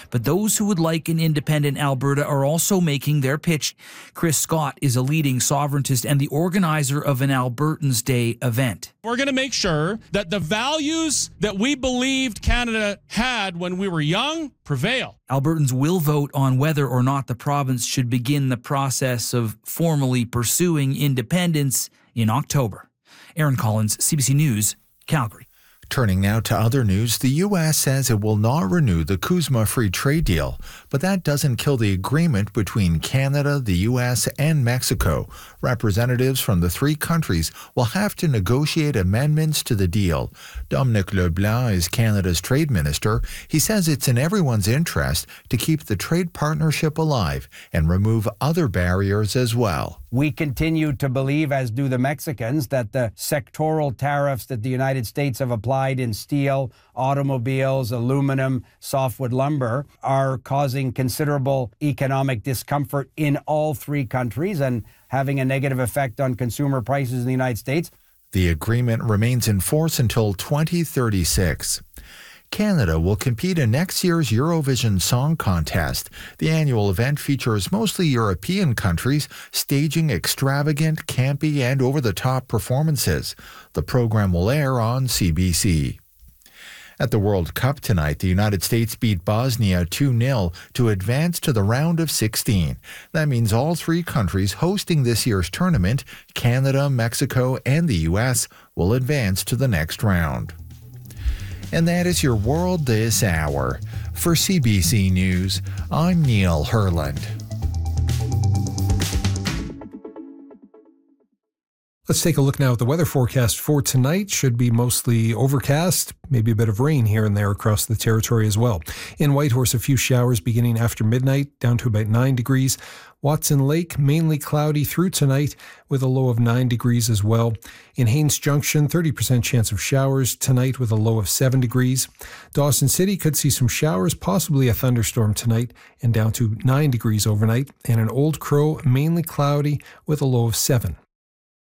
but those who would like an independent Alberta are also making their pitch. Chris Scott is a leading sovereigntist and the organizer of an Albertans Day event. We're going to make sure that the values that we believed Canada had when we were young prevail. Albertans will vote on whether or not the province should begin the process of formally pursuing independence in October. Aaron Collins, CBC News, Calgary. Turning now to other news, the U.S. says it will not renew the CUSMA free trade deal, but that doesn't kill the agreement between Canada, the U.S., and Mexico. Representatives from the three countries will have to negotiate amendments to the deal. Dominic LeBlanc is Canada's trade minister. He says it's in everyone's interest to keep the trade partnership alive and remove other barriers as well. We continue to believe, as do the Mexicans, that the sectoral tariffs that the United States have applied in steel, automobiles, aluminum, softwood lumber are causing considerable economic discomfort in all three countries and having a negative effect on consumer prices in the United States. The agreement remains in force until 2036. Canada will compete in next year's Eurovision Song Contest. The annual event features mostly European countries staging extravagant, campy, and over-the-top performances. The program will air on CBC. At the World Cup tonight, the United States beat Bosnia 2-0 to advance to the round of 16. That means all three countries hosting this year's tournament, Canada, Mexico, and the U.S., will advance to the next round. And that is your World This Hour. For CBC News, I'm Neil Herland. Let's take a look now at the weather forecast for tonight. Should be mostly overcast, maybe a bit of rain here and there across the territory as well. In Whitehorse, a few showers beginning after midnight, down to about 9 degrees. Watson Lake, mainly cloudy through tonight with a low of 9 degrees as well. In Haines Junction, 30% chance of showers tonight with a low of 7 degrees. Dawson City could see some showers, possibly a thunderstorm tonight, and down to 9 degrees overnight. And in Old Crow, mainly cloudy with a low of 7.